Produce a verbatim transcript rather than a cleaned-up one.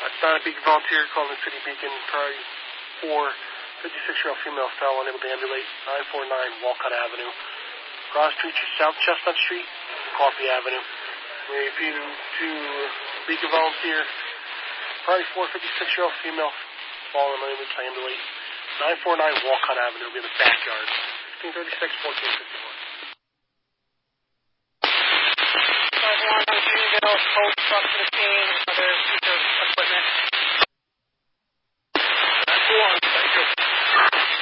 Uh, Beacon volunteer calling the City Beacon, probably four fifty-six-year-old female fell unable to ambulate, nine four nine Walcott Avenue. Cross Street to South Chestnut Street, Coffee Avenue. We repeat to Beacon volunteer, probably four fifty-six-year-old female fallen unable to ambulate, nine four nine Walcott Avenue, will be in the backyard, fifteen thirty-six, fourteen fifty-one. five one one Greenville, cold truck to the scene, other piece of equipment.